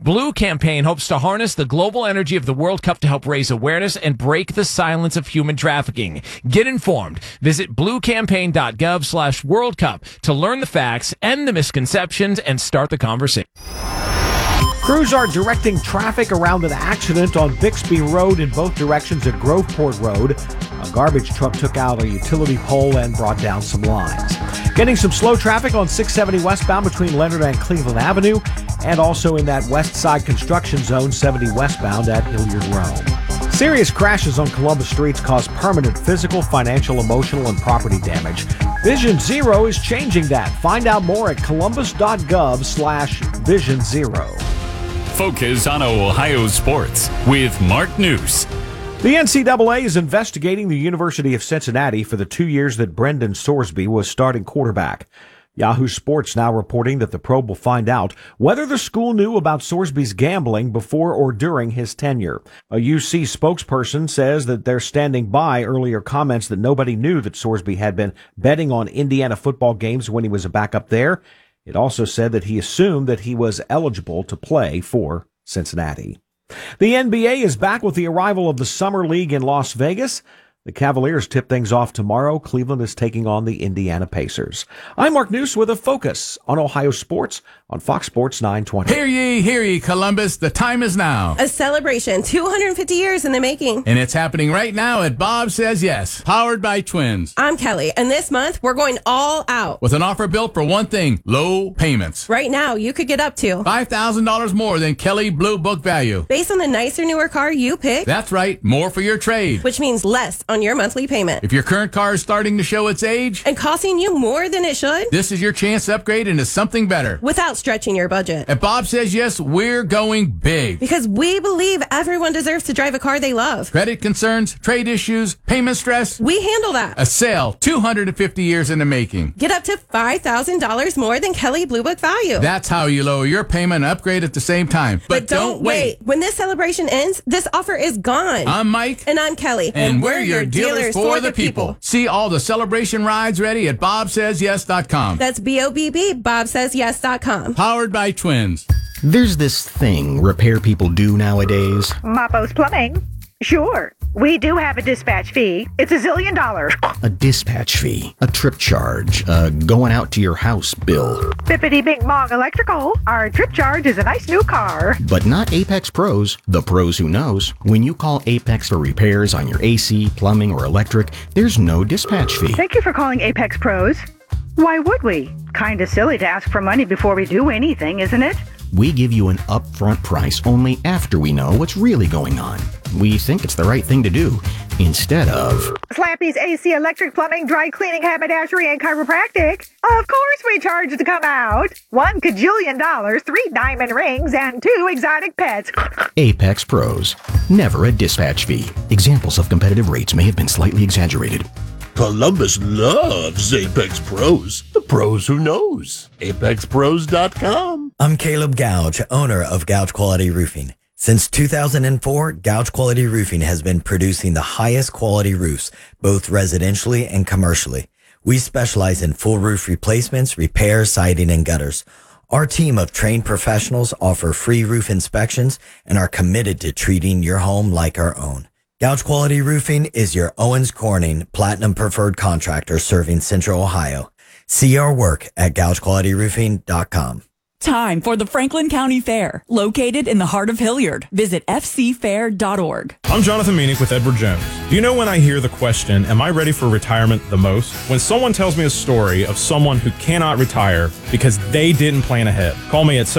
Blue Campaign hopes to harness the global energy of the World Cup to help raise awareness and break the silence of human trafficking. Get informed. Visit bluecampaign.gov/World Cup to learn the facts, end the misconceptions, and start the conversation. Crews are directing traffic around an accident on Bixby Road in both directions at Groveport Road. A garbage truck took out a utility pole and brought down some lines. Getting some slow traffic on 670 westbound between Leonard and Cleveland Avenue, and also in that west side construction zone 70 westbound at Hilliard Rome. Serious crashes on Columbus streets cause permanent physical, financial, emotional, and property damage. Vision Zero is changing that. Find out more at columbus.gov/Vision Zero. Focus on Ohio sports with Mark News. The NCAA is investigating the University of Cincinnati for the 2 years that Brendan Sorsby was starting quarterback. Yahoo Sports now reporting that the probe will find out whether the school knew about Sorsby's gambling before or during his tenure. A UC spokesperson says that they're standing by earlier comments that nobody knew that Sorsby had been betting on Indiana football games when he was a backup there. It also said that he assumed that he was eligible to play for Cincinnati. The NBA is back with the arrival of the Summer League in Las Vegas. The Cavaliers tip things off tomorrow. Cleveland is taking on the Indiana Pacers. I'm Mark News with a focus on Ohio sports on Fox Sports 920. Hear ye, Columbus. The time is now. A celebration, 250 years in the making. And it's happening right now at Bob Says Yes, powered by Twins. I'm Kelly, and this month we're going all out. With an offer built for one thing, low payments. Right now, you could get up to $5,000 more than Kelly Blue Book value. Based on the nicer, newer car you pick. That's right, more for your trade. Which means less on your monthly payment. If your current car is starting to show its age and costing you more than it should, this is your chance to upgrade into something better without stretching your budget. At Bob Says Yes, we're going big. Because we believe everyone deserves to drive a car they love. Credit concerns, trade issues, payment stress. We handle that. A sale, 250 years in the making. Get up to $5,000 more than Kelly Blue Book value. That's how you lower your payment and upgrade at the same time. But don't wait. When this celebration ends, this offer is gone. I'm Mike. And I'm Kelly. And we're your dealers for the people. See all the celebration rides ready at bobsaysyes.com. That's BOBB, bobsaysyes.com. Powered by Twins. There's this thing repair people do nowadays. Mapo's Plumbing. Sure, we do have a dispatch fee. It's $1 zillion. A dispatch fee, a trip charge, going out to your house bill. Bippity Bing Bong Electrical. Our trip charge is a nice new car. But not Apex Pros, the pros who knows. When you call Apex for repairs on your AC, plumbing, or electric, there's no dispatch fee. Thank you for calling Apex Pros. Why would we? Kinda silly to ask for money before we do anything, isn't it? We give you an upfront price only after we know what's really going on. We think it's the right thing to do, instead of Slappy's AC, electric, plumbing, dry cleaning, haberdashery, and chiropractic. Of course we charge to come out. $1 kajillion, 3 diamond rings, and 2 exotic pets. Apex Pros. Never a dispatch fee. Examples of competitive rates may have been slightly exaggerated. Columbus loves Apex Pros. The pros who knows. ApexPros.com. I'm Caleb Gouge, owner of Gouge Quality Roofing. Since 2004, Gouge Quality Roofing has been producing the highest quality roofs, both residentially and commercially. We specialize in full roof replacements, repairs, siding, and gutters. Our team of trained professionals offer free roof inspections and are committed to treating your home like our own. Gouge Quality Roofing is your Owens Corning Platinum Preferred Contractor serving Central Ohio. See our work at gougequalityroofing.com. Time for the Franklin County Fair, located in the heart of Hilliard. Visit fcfair.org. I'm Jonathan Meanick with Edward Jones. Do you know when I hear the question, am I ready for retirement the most? When someone tells me a story of someone who cannot retire because they didn't plan ahead. Call me at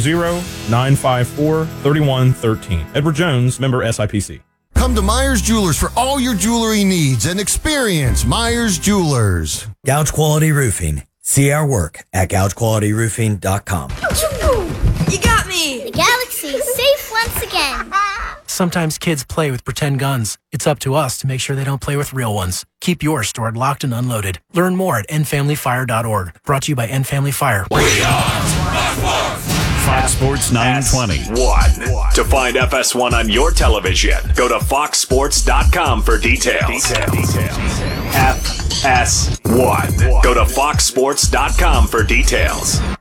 740-954-3113. Edward Jones, member SIPC. Come to Myers Jewelers for all your jewelry needs and experience Myers Jewelers. Gouge Quality Roofing. See our work at gougequalityroofing.com. You got me! The galaxy is safe once again. Sometimes kids play with pretend guns. It's up to us to make sure they don't play with real ones. Keep yours stored locked and unloaded. Learn more at endfamilyfire.org. Brought to you by End Family Fire. We are Fox Sports 920. To find FS1 on your television, go to foxsports.com for details. FS1. Go to foxsports.com for details.